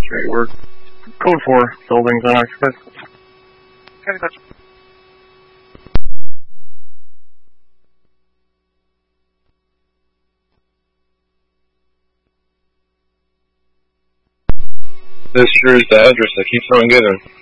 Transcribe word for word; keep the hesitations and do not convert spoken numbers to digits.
Straight work. Code four, buildings unoccupied. Copy, gotcha. This sure is the address that keeps on giving.